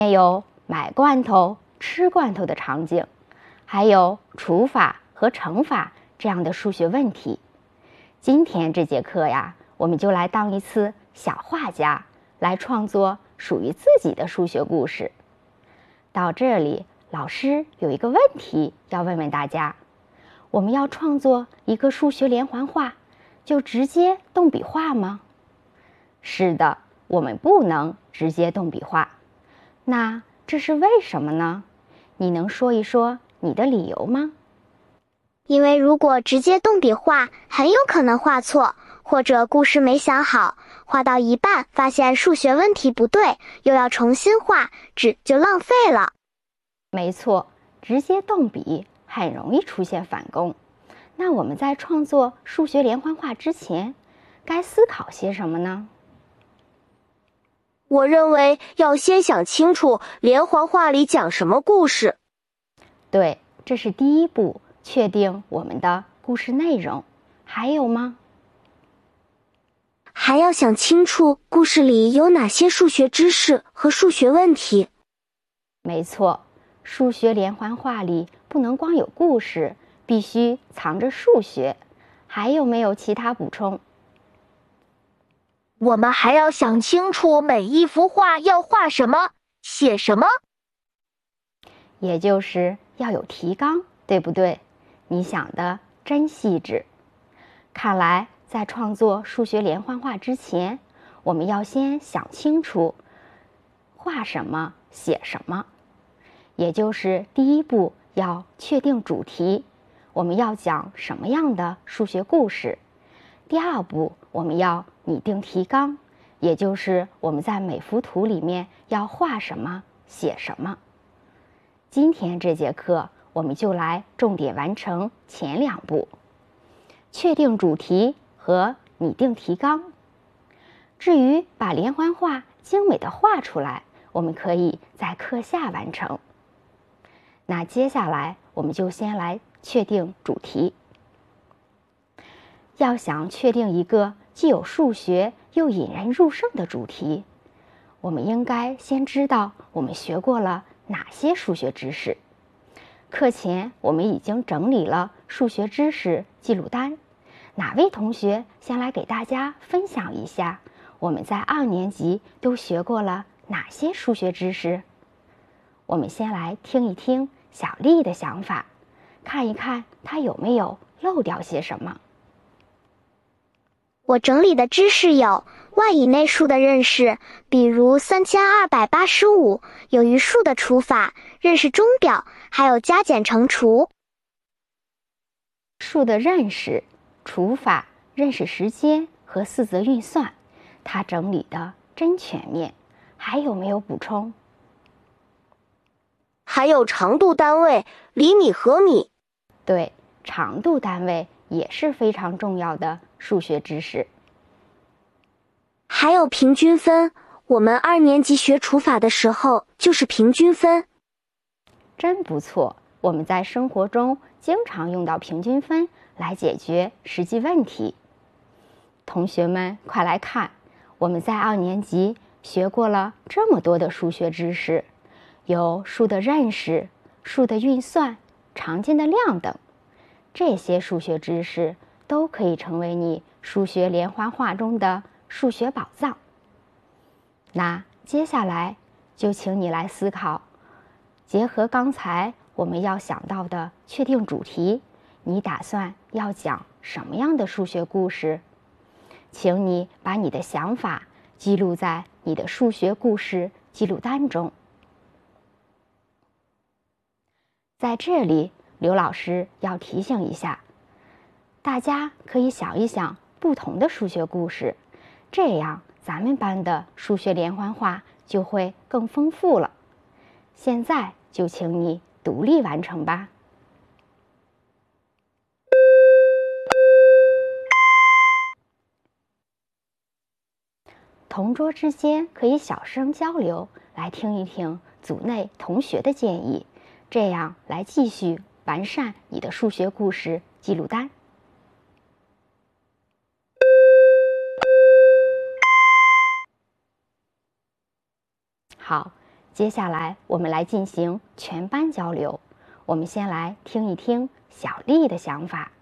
也有买罐头、吃罐头的场景，还有除法和乘法这样的数学问题。今天这节课呀，我们就来当一次小画家，来创作属于自己的数学故事。到这里，老师有一个问题要问问大家：我们要创作一个数学连环画，就直接动笔画吗？是的，我们不能直接动笔画。那这是为什么呢？你能说一说你的理由吗？ 因为如果直接动笔画，很有可能画错，或者故事没想好，画到一半发现数学问题不对，又要重新画，纸就浪费了。 没错，直接动笔很容易出现返工。那我们在创作数学连环画之前，该思考些什么呢？ 我认为要先想清楚连环画里讲什么故事。 对，这是第一步，确定我们的故事内容。还有吗？ 还要想清楚故事里有哪些数学知识和数学问题。 没错，数学连环画里不能光有故事，必须藏着数学。还有没有其他补充？ 我们还要想清楚每一幅画要画什么，写什么。 也就是要有提纲，对不对？你想的真细致。看来在创作数学连环画之前，我们要先想清楚画什么，写什么。也就是第一步要确定主题，我们要讲什么样的数学故事。第二步，我们要拟定提纲，也就是我们在每幅图里面要画什么，写什么。今天这节课，我们就来重点完成前两步，确定主题和拟定提纲。至于把连环画精美的画出来，我们可以在课下完成。那接下来，我们就先来确定主题。要想确定一个既有数学又引人入胜的主题，我们应该先知道我们学过了哪些数学知识。课前我们已经整理了数学知识记录单，哪位同学先来给大家分享一下我们在2年级都学过了哪些数学知识？我们先来听一听小丽的想法，看一看她有没有漏掉些什么。 我整理的知识有万以内数的认识，比如3285，有余数的除法，认识钟表，还有加减乘除。 数的认识、除法、认识时间和四则运算，它整理的真全面。还有没有补充？ 还有长度单位，厘米和米。 对，长度单位也是非常重要的数学知识。 还有平均分，我们2年级学除法的时候就是平均分。 真不错，我们在生活中经常用到平均分来解决实际问题。同学们快来看，我们在2年级学过了这么多的数学知识，有数的认识、数的运算、常见的量等。这些数学知识都可以成为你数学连环画中的数学宝藏。那接下来就请你来思考，结合刚才我们要想到的确定主题，你打算要讲什么样的数学故事？请你把你的想法记录在你的数学故事记录单中。在这里，刘老师要提醒一下，大家可以想一想不同的数学故事，这样咱们班的数学连环画就会更丰富了。现在就请你独立完成吧。同桌之间可以小声交流，来听一听组内同学的建议，这样来继续完善你的数学故事记录单。好， 接下来我们来进行全班交流。我们先来听一听小丽的想法。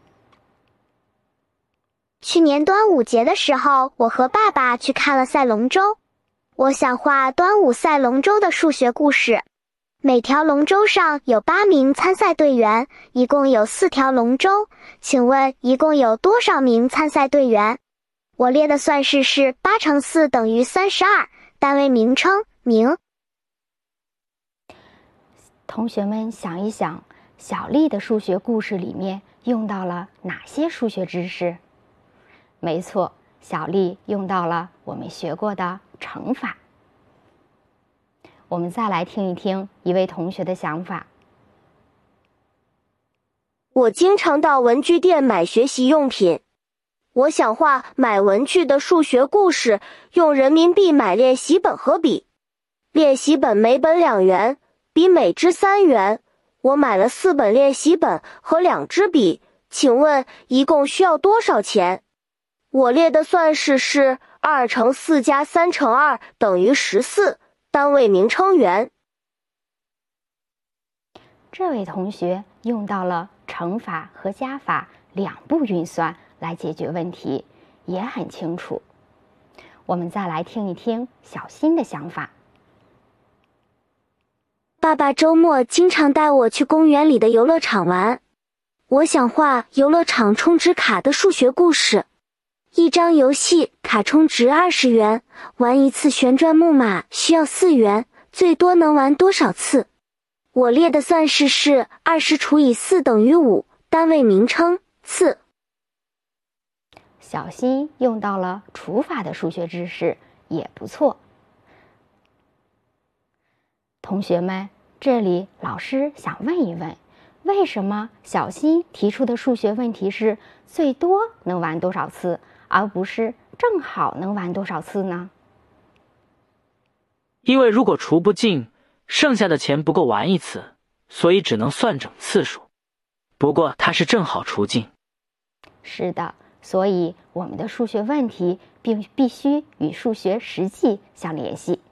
去年端午节的时候，我和爸爸去看了赛龙舟。我想画端午赛龙舟的数学故事。每条龙舟上有8名参赛队员，一共有4条龙舟。请问一共有多少名参赛队员？我列的算式是8乘4等于32，单位名称名。 同学们想一想，小丽的数学故事里面用到了哪些数学知识？没错，小丽用到了我们学过的乘法。我们再来听一听一位同学的想法。 我经常到文具店买学习用品。我想画买文具的数学故事，用人民币买练习本和笔。练习本每本2元，笔每支3元。我买了4本练习本和2支笔，请问一共需要多少钱？我列的算式是2乘4加3乘2等于14，单位名称元。 这位同学用到了乘法和加法2步运算来解决问题，也很清楚。我们再来听一听小新的想法。 爸爸周末经常带我去公园里的游乐场玩。我想画游乐场充值卡的数学故事。一张游戏卡充值20元，玩一次旋转木马需要4元，最多能玩多少次？我列的算式是20除以4等于5，单位名称次。 小新用到了除法的数学知识，也不错。同学们，这里老师想问一问，为什么小新提出的数学问题是最多能玩多少次，而不是正好能玩多少次呢？ 因为如果除不尽，剩下的钱不够玩一次，所以只能算整次数。不过它是正好除尽。 是的，所以我们的数学问题必须与数学实际相联系。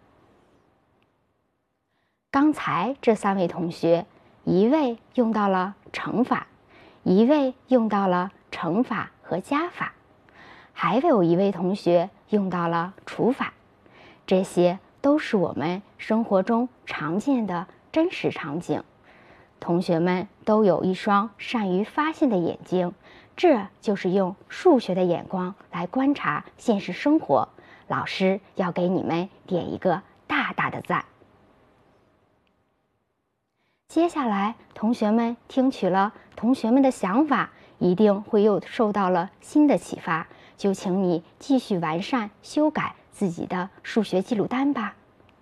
刚才这3位同学，一位用到了乘法，一位用到了乘法和加法，还有一位同学用到了除法。这些都是我们生活中常见的真实场景。同学们都有一双善于发现的眼睛，这就是用数学的眼光来观察现实生活。老师要给你们点一个大大的赞。接下来，同学们听取了同学们的想法，一定会又受到了新的启发，就请你继续完善修改自己的数学记录单吧。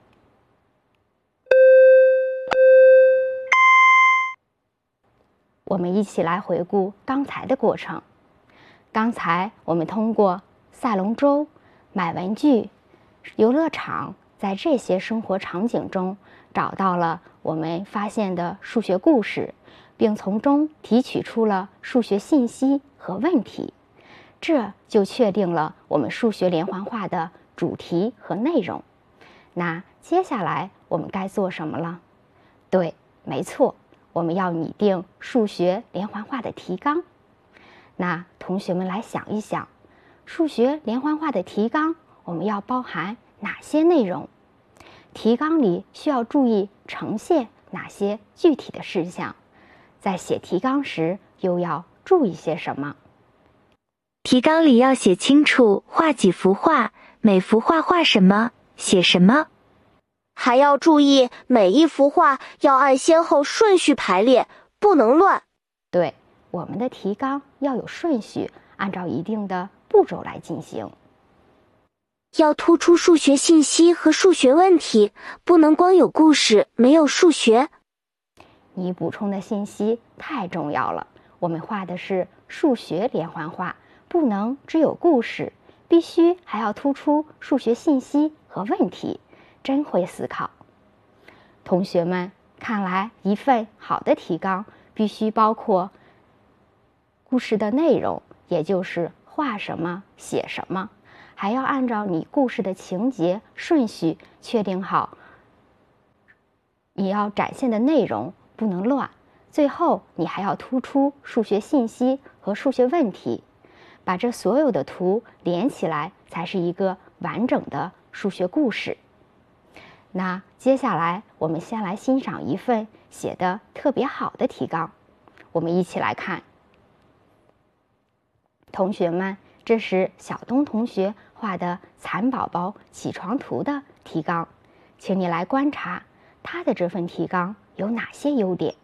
我们一起来回顾刚才的过程。刚才我们通过赛龙舟、买文具、游乐场，在这些生活场景中找到了我们发现的数学故事，并从中提取出了数学信息和问题。这就确定了我们数学连环画的主题和内容。那接下来我们该做什么了？对，没错，我们要拟定数学连环画的提纲。那同学们来想一想，数学连环画的提纲我们要包含哪些内容？提纲里需要注意呈现哪些具体的事项？在写提纲时又要注意些什么？ 提纲里要写清楚画几幅画，每幅画画什么，写什么。还要注意每一幅画要按先后顺序排列，不能乱。 对，我们的提纲要有顺序，按照一定的步骤来进行。 要突出数学信息和数学问题，不能光有故事没有数学。 你补充的信息太重要了，我们画的是数学连环画，不能只有故事，必须还要突出数学信息和问题。真会思考。同学们，看来一份好的提纲必须包括故事的内容，也就是画什么写什么，还要按照你故事的情节顺序确定好要展现的内容不能乱，最后你还要突出数学信息和数学问题，把这所有的图连起来，才是一个完整的数学故事。那接下来我们先来欣赏一份写得特别好的提纲，我们一起来看。同学们，这是小东同学画的蚕宝宝起床图的提纲，请你来观察他的这份提纲有哪些优点。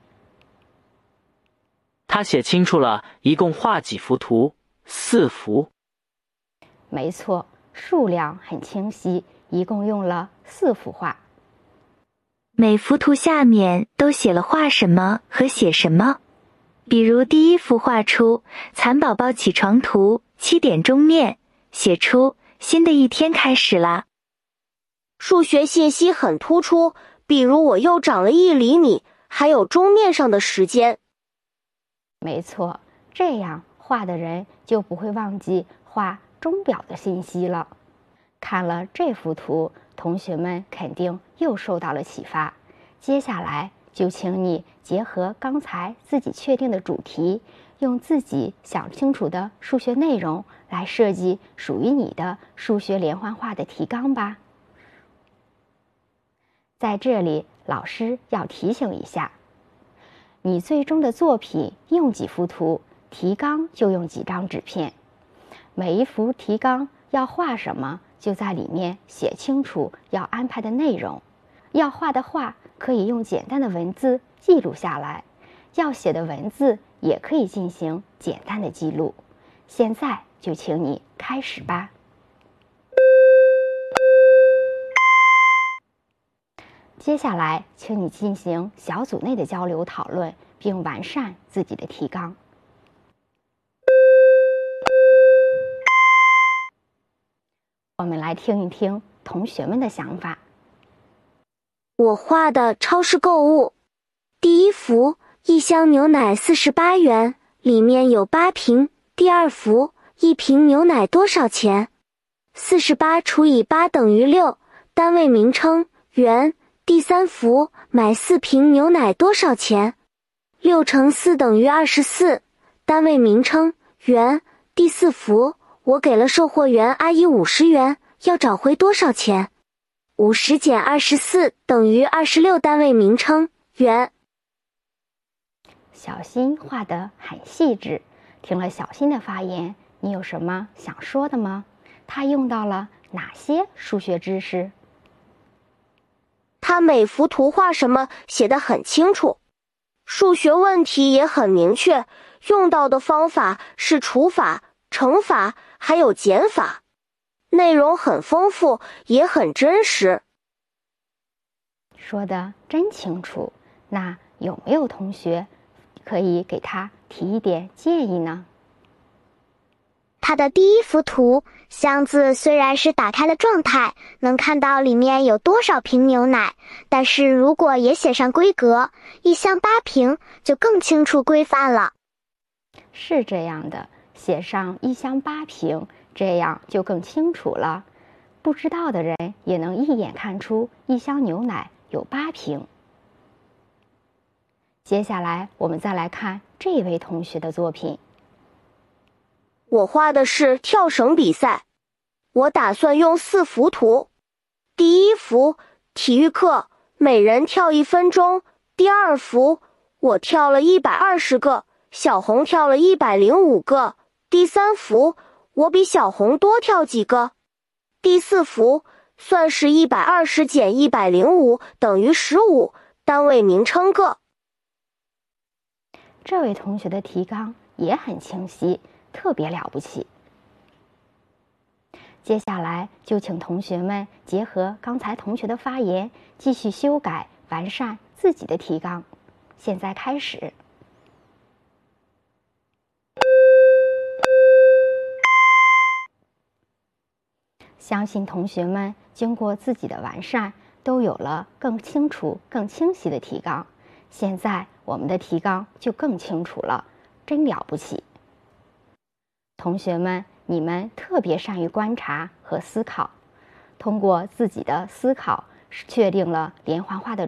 他写清楚了一共画几幅图，4幅。 没错，数量很清晰，一共用了4幅画。 每幅图下面都写了画什么和写什么。比如第1幅画出蚕宝宝起床图，7点钟面，写出新的一天开始啦。 数学信息很突出，比如我又长了1厘米，还有钟面上的时间。 没错，这样画的人就不会忘记画钟表的信息了。看了这幅图，同学们肯定又受到了启发。接下来就请你结合刚才自己确定的主题，用自己想清楚的数学内容来设计属于你的数学连环画的提纲吧。在这里，老师要提醒一下，你最终的作品用几幅图，提纲就用几张纸片。每一幅提纲要画什么，就在里面写清楚要安排的内容。要画的画可以用简单的文字记录下来，要写的文字也可以进行简单的记录。现在就请你开始吧。接下来，请你进行小组内的交流讨论，并完善自己的提纲。我们来听一听同学们的想法。 我画的超市购物，第1幅1箱牛奶48元，里面有8瓶。第2幅1瓶牛奶多少钱？48除以8等于6，单位名称元。第3幅买4瓶牛奶多少钱？6乘4等于24，单位名称元。第4幅我给了售货员阿姨50元，要找回多少钱？50减24等于26，单位名称元。 小新画得很细致，听了小新的发言，你有什么想说的吗？他用到了哪些数学知识？ 他每幅图画什么写得很清楚，数学问题也很明确，用到的方法是除法、乘法还有减法，内容很丰富，也很真实。 说得真清楚，那有没有同学可以给他提一点建议呢？ 它的第1幅图，箱子虽然是打开的状态，能看到里面有多少瓶牛奶，但是如果也写上规格，1箱8瓶，就更清楚规范了。 是这样的，写上1箱8瓶，这样就更清楚了。不知道的人也能一眼看出1箱牛奶有8瓶。接下来我们再来看这位同学的作品。 我画的是跳绳比赛，我打算用4幅图。第1幅体育课，每人跳1分钟。第2幅我跳了120个，小红跳了105个。第3幅我比小红多跳几个。第4幅算式120减105等于15，单位名称个。 这位同学的提纲也很清晰，特别了不起。接下来就请同学们结合刚才同学的发言，继续修改完善自己的提纲。现在开始。相信同学们经过自己的完善，都有了更清楚、更清晰的提纲。现在我们的提纲就更清楚了，真了不起。同学们，你们特别善于观察和思考，通过自己的思考，确定了连环画的